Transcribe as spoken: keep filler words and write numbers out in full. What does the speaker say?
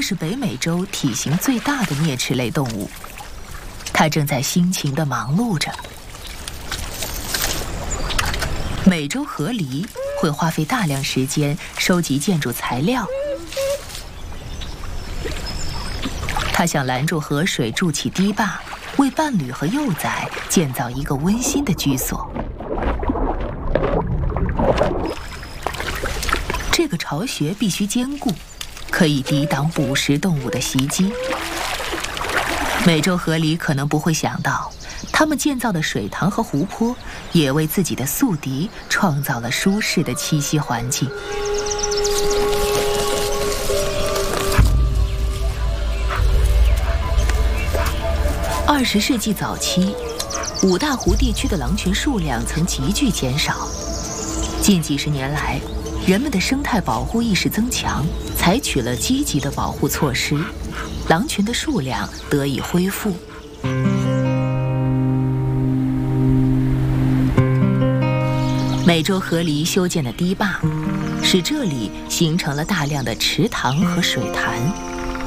是北美洲体型最大的啮齿类动物，它正在辛勤地忙碌着。美洲河狸会花费大量时间收集建筑材料，它想拦住河水，筑起堤坝，为伴侣和幼崽建造一个温馨的居所。这个巢穴必须坚固，可以抵挡捕食动物的袭击。美洲河狸可能不会想到，他们建造的水塘和湖泊也为自己的宿敌创造了舒适的栖息环境。二十世纪早期，五大湖地区的狼群数量曾急剧减少。近几十年来，人们的生态保护意识增强，采取了积极的保护措施，狼群的数量得以恢复。美洲河狸修建的堤坝，使这里形成了大量的池塘和水潭。